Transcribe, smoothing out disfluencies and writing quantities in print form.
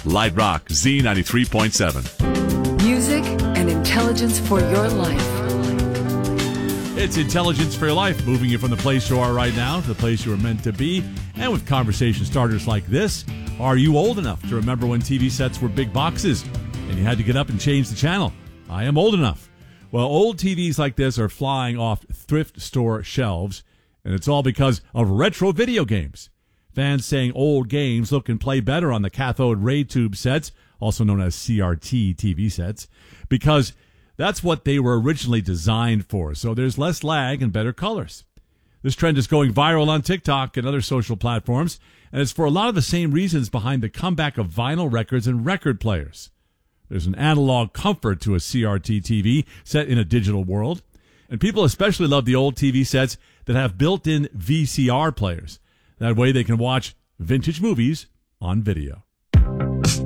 Light Rock Z93.7. Music and intelligence for your life. It's Intelligence for Your Life, moving you from the place you are right now to the place you were meant to be. And with conversation starters like this, are you old enough to remember when TV sets were big boxes and you had to get up and change the channel? I am old enough. Well, old TVs like this are flying off thrift store shelves, and it's all because of retro video games. Fans saying old games look and play better on the cathode ray tube sets, also known as CRT TV sets, because that's what they were originally designed for. So there's less lag and better colors. This trend is going viral on TikTok and other social platforms, and it's for a lot of the same reasons behind the comeback of vinyl records and record players. There's an analog comfort to a CRT TV set in a digital world, and people especially love the old TV sets that have built-in VCR players. That way they can watch vintage movies on video.